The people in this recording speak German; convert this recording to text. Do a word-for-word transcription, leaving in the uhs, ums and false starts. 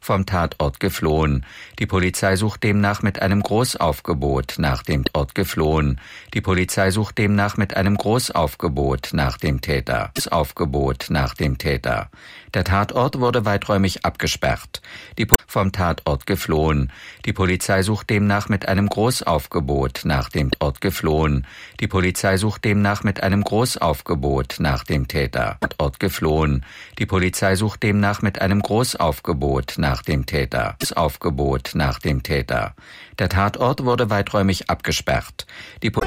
vom Tatort geflohen. Die Polizei sucht demnach mit einem Großaufgebot nach dem Ort geflohen. Die Polizei sucht demnach mit einem Großaufgebot nach dem Täter. Aufgebot nach dem Täter. Der Tatort wurde weiträumig abgesperrt. Die Po- vom Tatort geflohen. Die Polizei sucht demnach mit einem Großaufgebot nach dem Ort geflohen. Die Polizei sucht demnach mit einem Großaufgebot nach dem Täter. Ort geflohen. Die Polizei sucht demnach mit einem Großaufgebot nach dem Täter. Aufgebot nach dem Täter. Der Tatort wurde weiträumig abgesperrt. Die